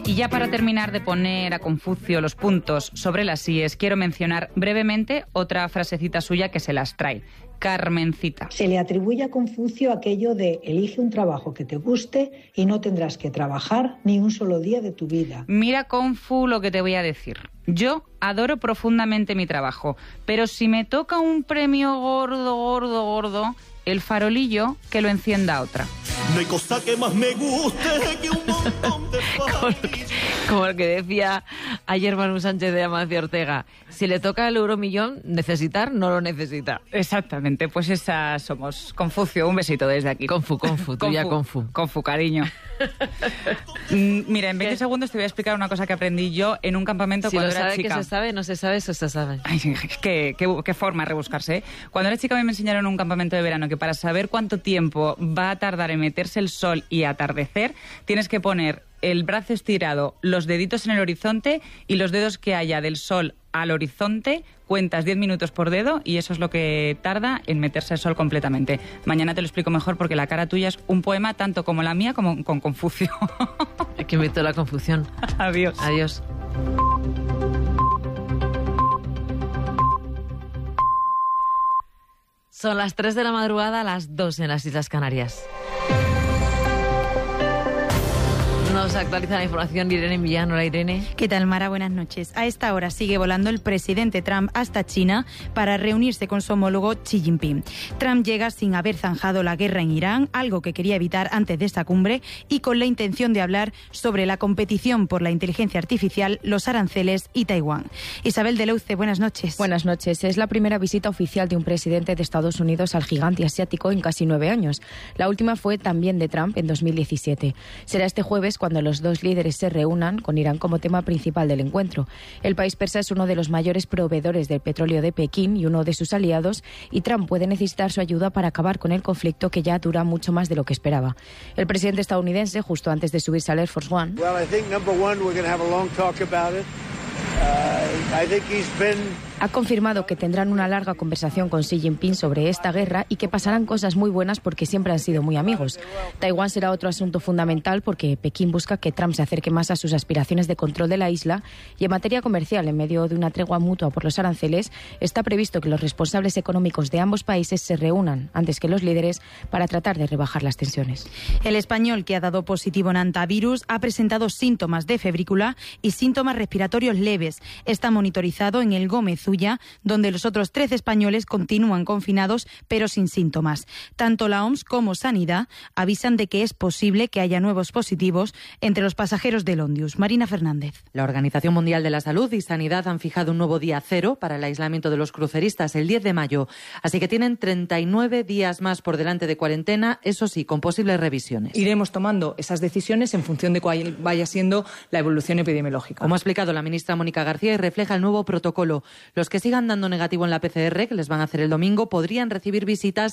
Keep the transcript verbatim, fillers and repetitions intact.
Y ya para terminar de poner a Confucio los puntos sobre las íes, quiero mencionar brevemente otra frasecita suya que se las trae. Carmencita. Se le atribuye a Confucio aquello de elige un trabajo que te guste y no tendrás que trabajar ni un solo día de tu vida. Mira, Confu, lo que te voy a decir. Yo adoro profundamente mi trabajo, pero si me toca un premio gordo, gordo, gordo, el farolillo, que lo encienda otra. No hay cosa que más me guste que un montón de como, como lo que decía ayer Manu Sánchez de Amancio Ortega. Si le toca el euromillón, necesitar no lo necesita. Exactamente, pues esas somos. Confucio, un besito desde aquí. Confu, Confu, tú ya Confu. Confu, cariño. Mira, en veinte ¿Qué? segundos te voy a explicar una cosa que aprendí yo en un campamento si cuando lo era sabe chica. Que se sabe, no se sabe, eso se sabe. Ay, qué, qué, qué forma de rebuscarse, ¿eh? Cuando era chica a mí me enseñaron en un campamento de verano que para saber cuánto tiempo va a tardar en meterse el sol y atardecer, tienes que poner el brazo estirado, los deditos en el horizonte y los dedos que haya del sol al horizonte, cuentas diez minutos por dedo y eso es lo que tarda en meterse el sol completamente. Mañana te lo explico mejor porque la cara tuya es un poema tanto como la mía como con Confucio. Es que meto la confusión. Adiós. Adiós. Son las tres de la madrugada, las dos en las Islas Canarias. Nos actualiza la información Irene Millán. Hola, Irene. ¿Qué tal, Mara? Buenas noches. A esta hora sigue volando el presidente Trump hasta China para reunirse con su homólogo Xi Jinping. Trump llega sin haber zanjado la guerra en Irán, algo que quería evitar antes de esta cumbre, y con la intención de hablar sobre la competición por la inteligencia artificial, los aranceles y Taiwán. Isabel Deleuze, buenas noches. Buenas noches. Es la primera visita oficial de un presidente de Estados Unidos al gigante asiático en casi nueve años. La última fue también de Trump en dos mil diecisiete. Será este jueves cuando los dos líderes se reúnan, con Irán como tema principal del encuentro. El país persa es uno de los mayores proveedores del petróleo de Pekín y uno de sus aliados, y Trump puede necesitar su ayuda para acabar con el conflicto que ya dura mucho más de lo que esperaba. El presidente estadounidense, justo antes de subirse al Air Force One, well, I think number one, we're going to have a long talk about it. Uh, I think he's been ha confirmado que tendrán una larga conversación con Xi Jinping sobre esta guerra y que pasarán cosas muy buenas porque siempre han sido muy amigos. Taiwán será otro asunto fundamental porque Pekín busca que Trump se acerque más a sus aspiraciones de control de la isla, y en materia comercial, en medio de una tregua mutua por los aranceles, está previsto que los responsables económicos de ambos países se reúnan antes que los líderes para tratar de rebajar las tensiones. El español, que ha dado positivo en antivirus, ha presentado síntomas de febrícula y síntomas respiratorios leves. Está monitorizado en el Gómez Zuya, donde los otros trece españoles continúan confinados pero sin síntomas. Tanto la O M S como Sanidad avisan de que es posible que haya nuevos positivos entre los pasajeros del Ondius. Marina Fernández. La Organización Mundial de la Salud y Sanidad han fijado un nuevo día cero para el aislamiento de los cruceristas, el diez de mayo. Así que tienen treinta y nueve días más por delante de cuarentena, eso sí, con posibles revisiones. Iremos tomando esas decisiones en función de cuál vaya siendo la evolución epidemiológica. Como ha explicado la ministra Mónica García, y refleja el nuevo protocolo. Los que sigan dando negativo en la P C R, que les van a hacer el domingo, podrían recibir visitas